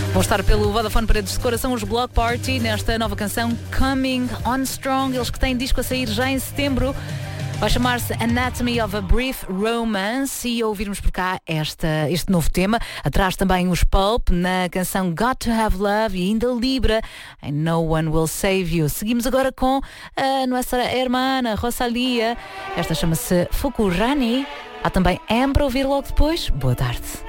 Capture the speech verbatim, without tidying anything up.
Vão estar pelo Vodafone Paredes de Coração os Block Party nesta nova canção Coming On Strong. Eles que têm disco a sair já em setembro. Vai chamar-se Anatomy of a Brief Romance e ouvirmos por cá esta, este novo tema. Atrás também os Pulp na canção Got to Have Love e ainda Libra em No One Will Save You. Seguimos agora com a nossa hermana Rosalia. Esta chama-se Fukurani. Há também M para ouvir logo depois. Boa tarde.